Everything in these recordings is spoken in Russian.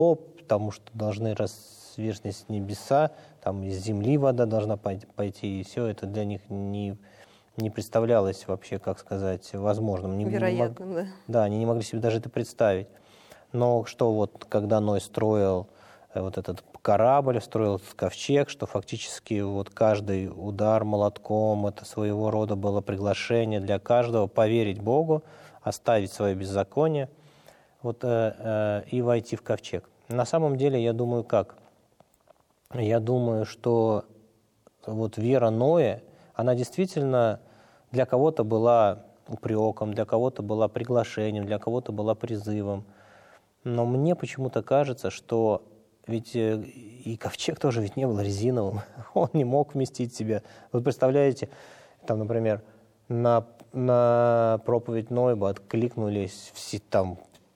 потому что должны разверзнуться небеса, там из земли вода должна пойти, и все это для них не представлялось вообще, как сказать, возможным. Вероятным, да. Да, они не могли себе даже это представить. Но что вот, когда Ной строил вот этот корабль, строил этот ковчег, что фактически вот каждый удар молотком, это своего рода было приглашение для каждого поверить Богу, оставить свое беззаконие вот, и войти в ковчег. На самом деле, я думаю, как? Я думаю, что вот вера Ноя, она действительно для кого-то была упреком, для кого-то была приглашением, для кого-то была призывом. Но мне почему-то кажется, что ведь и ковчег тоже ведь не был резиновым, он не мог вместить в себя. Вы представляете, там, например, на проповедь Ноя бы откликнулись все там,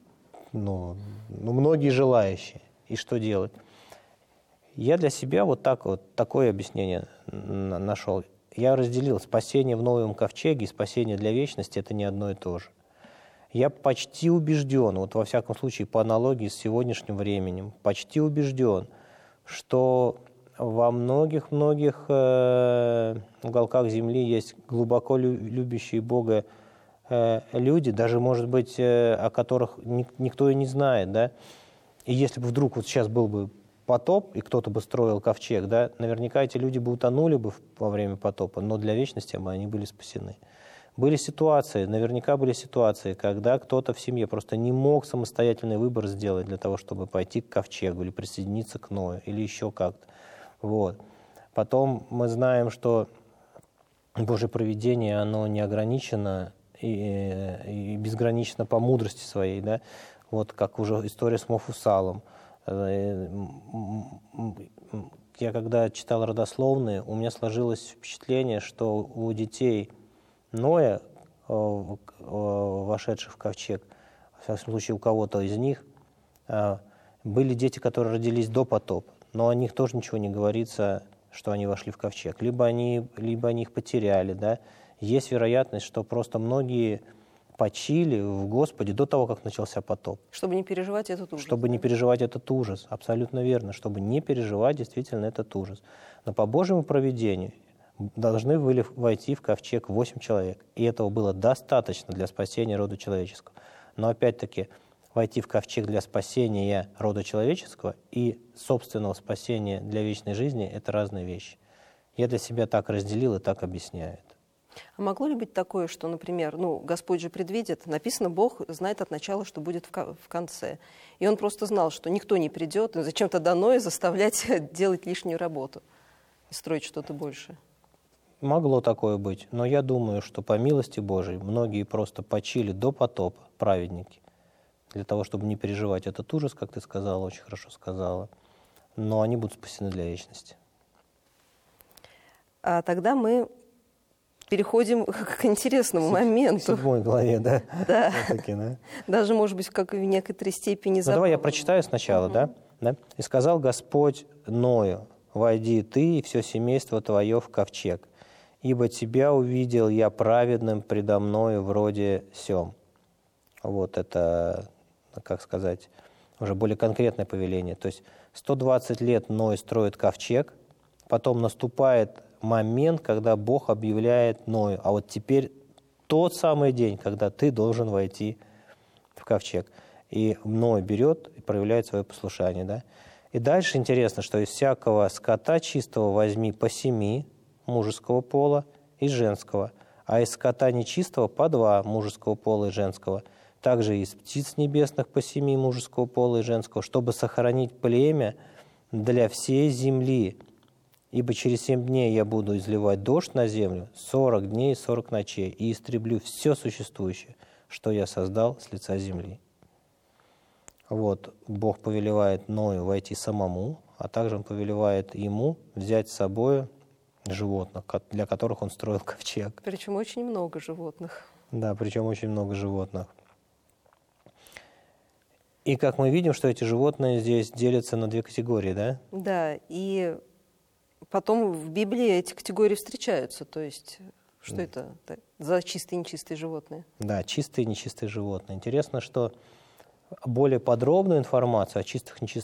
многие желающие. И что делать? Я для себя вот такое объяснение нашел. Я разделил спасение в новом ковчеге и спасение для вечности – это не одно и то же. Я почти убежден, вот во всяком случае по аналогии с сегодняшним временем, почти убежден, что во многих-многих уголках земли есть глубоко любящие Бога люди, даже, может быть, о которых никто и не знает, да. И если бы вдруг вот сейчас был бы потоп, и кто-то бы строил ковчег, да, наверняка эти люди бы утонули бы во время потопа, но для вечности бы они были спасены. Наверняка были ситуации, когда кто-то в семье просто не мог самостоятельный выбор сделать для того, чтобы пойти к ковчегу или присоединиться к Ною, или еще как-то. Вот. Потом мы знаем, что Божье провидение, оно не ограничено и безгранично по мудрости своей, да? Вот как уже история с Мафусалом. Я когда читал родословные, у меня сложилось впечатление, что у детей Ноя, вошедших в ковчег, во всяком случае у кого-то из них, были дети, которые родились до потопа, но о них тоже ничего не говорится, что они вошли в ковчег. Либо они их потеряли, да. Есть вероятность, что просто многие почили в Господе до того, как начался потоп. Чтобы не переживать этот ужас. Чтобы не переживать этот ужас, абсолютно верно, чтобы не переживать действительно этот ужас. Но по Божьему провидению должны были войти в ковчег 8 человек, и этого было достаточно для спасения рода человеческого. Но опять-таки, войти в ковчег для спасения рода человеческого и собственного спасения для вечной жизни – это разные вещи. Я для себя так разделил и так объясняю это. А могло ли быть такое, что, например, Господь же предвидит, написано, Бог знает от начала, что будет в конце. И Он просто знал, что никто не придет, и зачем тогда Ноя заставлять делать лишнюю работу и строить что-то большее? Могло такое быть, но я думаю, что по милости Божией многие просто почили до потопа, праведники, для того, чтобы не переживать этот ужас, как ты сказала, очень хорошо сказала, но они будут спасены для вечности. А тогда мы переходим к интересному моменту. В 7 главе, да? Да. Да? Даже, может быть, как в некоторой степени забавно. Давай я прочитаю сначала, да? «И сказал Господь Ною, войди ты и все семейство твое в ковчег, ибо тебя увидел я праведным предо мною вроде сем». Вот это, как сказать, уже более конкретное повеление. То есть 120 лет Ной строит ковчег, потом наступает момент, когда Бог объявляет Ною, а вот теперь тот самый день, когда ты должен войти в ковчег. И Ной берет и проявляет свое послушание. Да? И дальше интересно, что из всякого скота чистого возьми по 7 мужеского пола и женского, а из скота нечистого по 2 мужеского пола и женского. Также из птиц небесных по 7 мужеского пола и женского, чтобы сохранить племя для всей земли. Ибо через 7 дней я буду изливать дождь на землю, 40 дней и 40 ночей, и истреблю все существующее, что я создал с лица земли. Вот, Бог повелевает Ною войти самому, а также Он повелевает ему взять с собой животных, для которых он строил ковчег. Причем очень много животных. Да, причем очень много животных. И как мы видим, что эти животные здесь делятся на 2 категории, да? Да, и потом в Библии эти категории встречаются. То есть, что это за чистые и нечистые животные? Да, чистые и нечистые животные. Интересно, что более подробную информацию о чистых, нечистых